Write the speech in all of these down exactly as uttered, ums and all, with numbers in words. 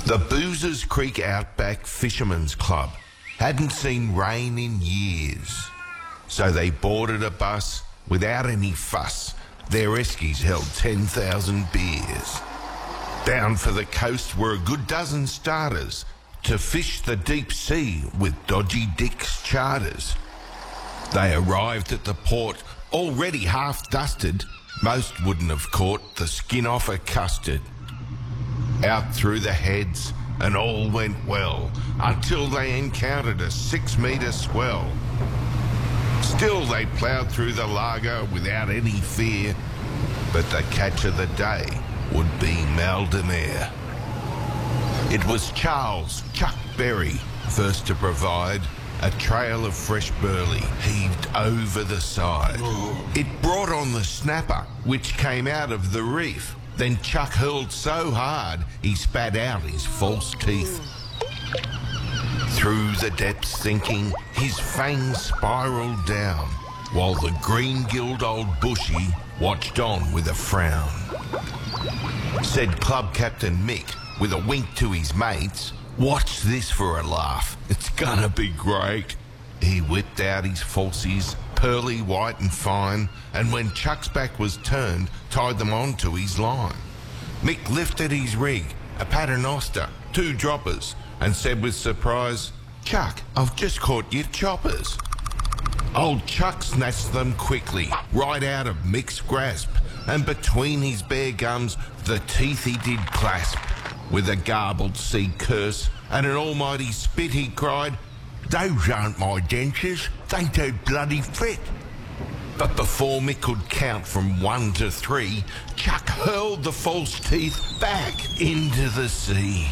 The Boozers Creek Outback Fishermen's Club hadn't seen rain in years, so they boarded a bus without any fuss. Their eskies held ten thousand beers. Bound for the coast were a good dozen starters to fish the deep sea with Dodgy Dick's charters. They arrived at the port already half dusted. Most wouldn't have caught the skin off a custard. Out through the heads and all went well until they encountered a six-metre swell. Still they ploughed through the lager without any fear, but the catch of the day would be Maldonare. It was Charles Chuck Berry first to provide a trail of fresh burley heaved over the side. It brought on the snapper, which came out of the reef. Then Chuck hurled so hard he spat out his false teeth. Through the depths thinking, his fangs spiralled down, while the green-gilled old bushy watched on with a frown. Said Club Captain Mick, with a wink to his mates, "Watch this for a laugh, it's gonna be great." He whipped out his falsies, pearly white and fine, and when Chuck's back was turned, tied them onto his line. Mick lifted his rig, a paternoster, two droppers, and said with surprise, "Chuck, I've just caught your choppers." Old Chuck snatched them quickly, right out of Mick's grasp, and between his bare gums the teeth he did clasp. With a garbled sea curse and an almighty spit he cried, "Those aren't my dentures, they do bloody fit." But before Mick could count from one to three, Chuck hurled the false teeth back into the sea.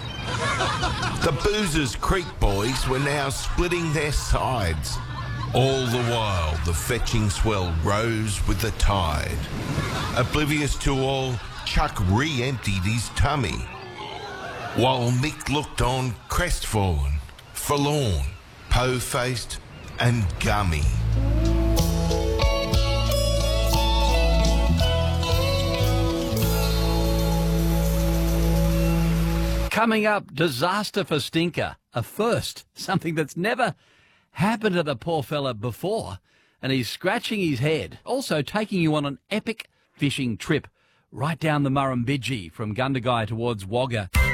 The Boozers Creek boys were now splitting their sides. All the while the fetching swell rose with the tide. Oblivious to all, Chuck re-emptied his tummy, while Mick looked on crestfallen, forlorn, po-faced and gummy. Coming up, disaster for Stinker. A first, something that's never happened to the poor fella before. And he's scratching his head. Also taking you on an epic fishing trip right down the Murrumbidgee from Gundagai towards Wagga.